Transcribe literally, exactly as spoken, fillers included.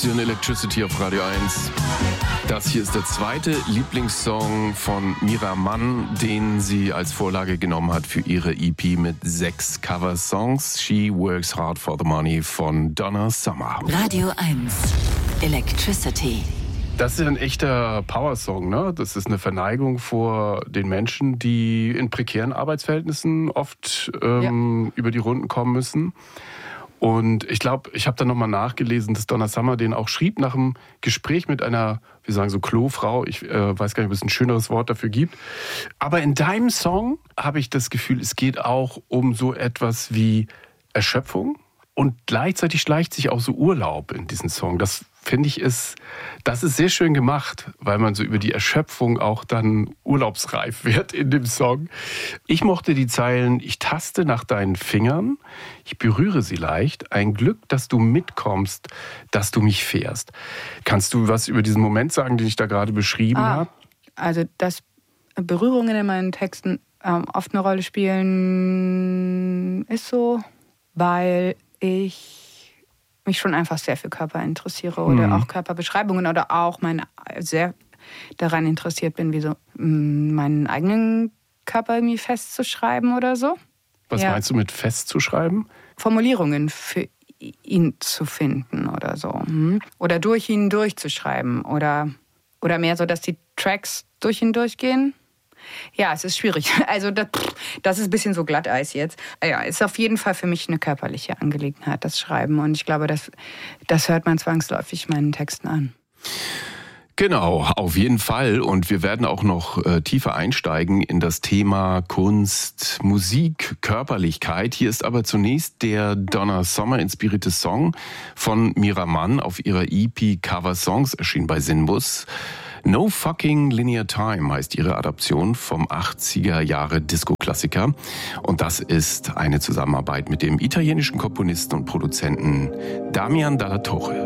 Sie hören Electricity auf Radio eins. Das hier ist der zweite Lieblingssong von Mira Mann, den sie als Vorlage genommen hat für ihre E P mit sechs Cover-Songs. She Works Hard for the Money von Donna Summer. Radio eins Electricity. Das ist ein echter Power-Song, ne? Das ist eine Verneigung vor den Menschen, die in prekären Arbeitsverhältnissen oft ähm, ja. über die Runden kommen müssen. Und ich glaube, ich habe dann nochmal nachgelesen, dass Donna Summer den auch schrieb nach einem Gespräch mit einer, wir sagen so Klofrau, ich äh, weiß gar nicht, ob es ein schöneres Wort dafür gibt. Aber in deinem Song habe ich das Gefühl, es geht auch um so etwas wie Erschöpfung. Und gleichzeitig schleicht sich auch so Urlaub in diesen Song. Das finde ich ist, das ist sehr schön gemacht, weil man so über die Erschöpfung auch dann urlaubsreif wird in dem Song. Ich mochte die Zeilen: Ich taste nach deinen Fingern, ich berühre sie leicht, ein Glück, dass du mitkommst, dass du mich fährst. Kannst du was über diesen Moment sagen, den ich da gerade beschrieben ah, habe? Also, dass Berührungen in meinen Texten ähm, oft eine Rolle spielen, ist so, weil ich mich schon einfach sehr für Körper interessiere oder mhm. auch Körperbeschreibungen oder auch meine, sehr daran interessiert bin, wie so meinen eigenen Körper irgendwie festzuschreiben oder so. Was ja. meinst du mit festzuschreiben? Formulierungen für ihn zu finden oder so. Oder durch ihn durchzuschreiben oder, oder mehr so, dass die Tracks durch ihn durchgehen. Ja, es ist schwierig. Also das, das ist ein bisschen so Glatteis jetzt. Ja, ist auf jeden Fall für mich eine körperliche Angelegenheit, das Schreiben. Und ich glaube, das, das hört man zwangsläufig meinen Texten an. Genau, auf jeden Fall. Und wir werden auch noch äh, tiefer einsteigen in das Thema Kunst, Musik, Körperlichkeit. Hier ist aber zunächst der Donna Summer inspirierte Song von Mira Mann auf ihrer E P Cover Songs, erschienen bei Sinbus. No Fucking Linear Time heißt ihre Adaption vom achtziger Jahre Disco-Klassiker. Und das ist eine Zusammenarbeit mit dem italienischen Komponisten und Produzenten Damian Dalla Torre.